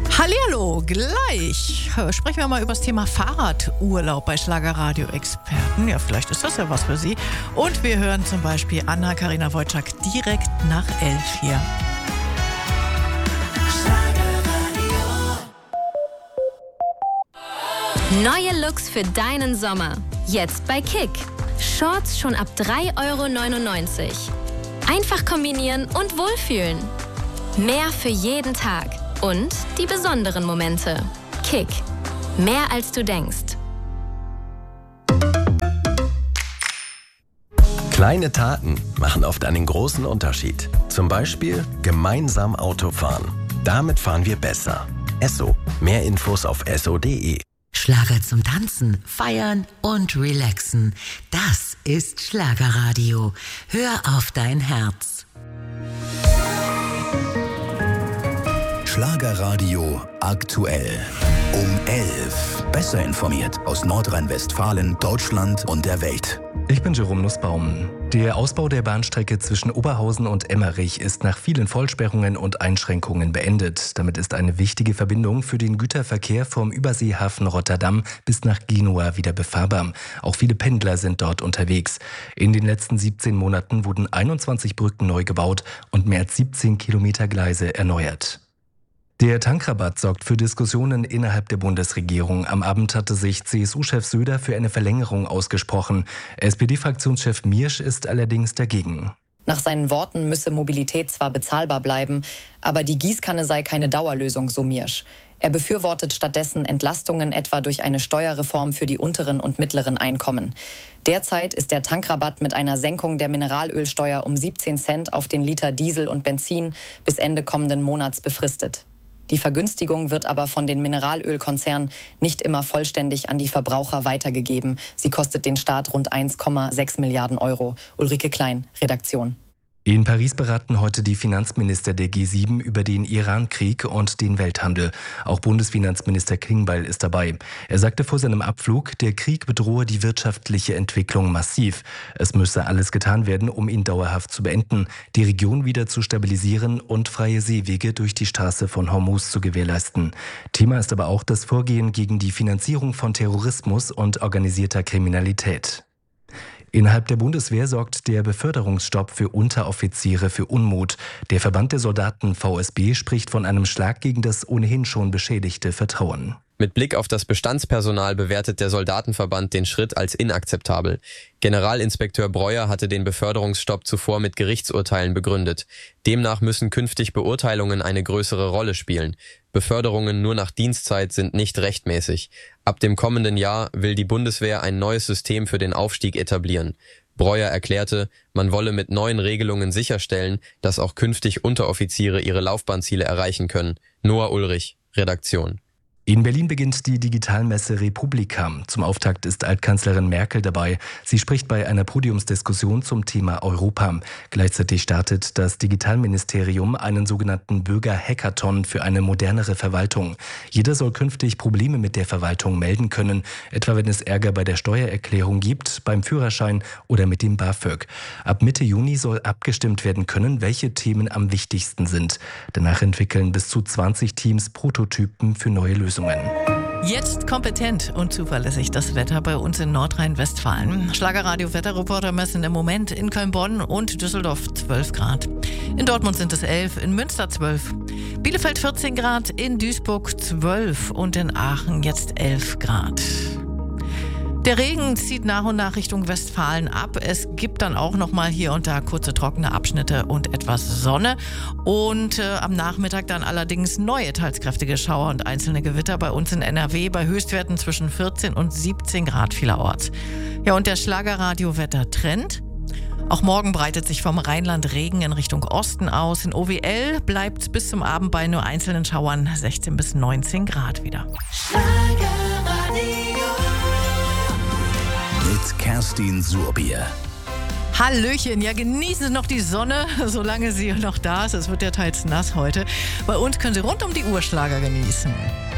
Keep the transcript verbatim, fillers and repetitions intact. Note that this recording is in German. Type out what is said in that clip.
Hallihallo, gleich sprechen wir mal über das Thema Fahrradurlaub bei Schlagerradio-Experten. Ja, vielleicht ist das ja was für Sie. Und wir hören zum Beispiel Anna-Karina Wojcik direkt nach elf hier. Neue Looks für deinen Sommer. Jetzt bei Kick. Shorts schon ab drei Euro neunundneunzig. Einfach kombinieren und wohlfühlen. Mehr für jeden Tag. Und die besonderen Momente. Kick. Mehr als du denkst. Kleine Taten machen oft einen großen Unterschied. Zum Beispiel gemeinsam Auto fahren. Damit fahren wir besser. Esso. Mehr Infos auf esso punkt de. Schlager zum Tanzen, Feiern und Relaxen. Das ist Schlagerradio. Hör auf dein Herz. Schlagerradio aktuell. Um elf. Besser informiert aus Nordrhein-Westfalen, Deutschland und der Welt. Ich bin Jerome Nussbaum. Der Ausbau der Bahnstrecke zwischen Oberhausen und Emmerich ist nach vielen Vollsperrungen und Einschränkungen beendet. Damit ist eine wichtige Verbindung für den Güterverkehr vom Überseehafen Rotterdam bis nach Genua wieder befahrbar. Auch viele Pendler sind dort unterwegs. In den letzten siebzehn Monaten wurden einundzwanzig Brücken neu gebaut und mehr als siebzehn Kilometer Gleise erneuert. Der Tankrabatt sorgt für Diskussionen innerhalb der Bundesregierung. Am Abend hatte sich C S U-Chef Söder für eine Verlängerung ausgesprochen. S P D-Fraktionschef Miersch ist allerdings dagegen. Nach seinen Worten müsse Mobilität zwar bezahlbar bleiben, aber die Gießkanne sei keine Dauerlösung, so Miersch. Er befürwortet stattdessen Entlastungen etwa durch eine Steuerreform für die unteren und mittleren Einkommen. Derzeit ist der Tankrabatt mit einer Senkung der Mineralölsteuer um siebzehn Cent auf den Liter Diesel und Benzin bis Ende kommenden Monats befristet. Die Vergünstigung wird aber von den Mineralölkonzernen nicht immer vollständig an die Verbraucher weitergegeben. Sie kostet den Staat rund eins Komma sechs Milliarden Euro. Ulrike Klein, Redaktion. In Paris beraten heute die Finanzminister der G sieben über den Iran-Krieg und den Welthandel. Auch Bundesfinanzminister Klingbeil ist dabei. Er sagte vor seinem Abflug, der Krieg bedrohe die wirtschaftliche Entwicklung massiv. Es müsse alles getan werden, um ihn dauerhaft zu beenden, die Region wieder zu stabilisieren und freie Seewege durch die Straße von Hormuz zu gewährleisten. Thema ist aber auch das Vorgehen gegen die Finanzierung von Terrorismus und organisierter Kriminalität. Innerhalb der Bundeswehr sorgt der Beförderungsstopp für Unteroffiziere für Unmut. Der Verband der Soldaten V S B spricht von einem Schlag gegen das ohnehin schon beschädigte Vertrauen. Mit Blick auf das Bestandspersonal bewertet der Soldatenverband den Schritt als inakzeptabel. Generalinspekteur Breuer hatte den Beförderungsstopp zuvor mit Gerichtsurteilen begründet. Demnach müssen künftig Beurteilungen eine größere Rolle spielen. Beförderungen nur nach Dienstzeit sind nicht rechtmäßig. Ab dem kommenden Jahr will die Bundeswehr ein neues System für den Aufstieg etablieren. Breuer erklärte, man wolle mit neuen Regelungen sicherstellen, dass auch künftig Unteroffiziere ihre Laufbahnziele erreichen können. Noah Ulrich, Redaktion. In Berlin beginnt die Digitalmesse Republika. Zum Auftakt ist Altkanzlerin Merkel dabei. Sie spricht bei einer Podiumsdiskussion zum Thema Europa. Gleichzeitig startet das Digitalministerium einen sogenannten Bürger-Hackathon für eine modernere Verwaltung. Jeder soll künftig Probleme mit der Verwaltung melden können, etwa wenn es Ärger bei der Steuererklärung gibt, beim Führerschein oder mit dem BAföG. Ab Mitte Juni soll abgestimmt werden können, welche Themen am wichtigsten sind. Danach entwickeln bis zu zwanzig Teams Prototypen für neue Lösungen. Jetzt kompetent und zuverlässig das Wetter bei uns in Nordrhein-Westfalen. Schlagerradio-Wetterreporter messen im Moment in Köln-Bonn und Düsseldorf zwölf Grad. In Dortmund sind es elf, in Münster zwölf. Bielefeld vierzehn Grad, in Duisburg zwölf und in Aachen jetzt elf Grad. Der Regen zieht nach und nach Richtung Westfalen ab. Es gibt dann auch noch mal hier und da kurze trockene Abschnitte und etwas Sonne. Und äh, am Nachmittag dann allerdings neue, teils kräftige Schauer und einzelne Gewitter bei uns in N R W bei Höchstwerten zwischen vierzehn und siebzehn Grad vielerorts. Ja, und der Schlagerradio-Wetter-Trend? Auch morgen breitet sich vom Rheinland Regen in Richtung Osten aus. In O W L bleibt es bis zum Abend bei nur einzelnen Schauern sechzehn bis neunzehn Grad wieder. Mit Kerstin Surbier. Hallöchen, ja, genießen Sie noch die Sonne, solange sie noch da ist. Es wird ja teils nass heute. Bei uns können Sie rund um die Uhr Schlager genießen.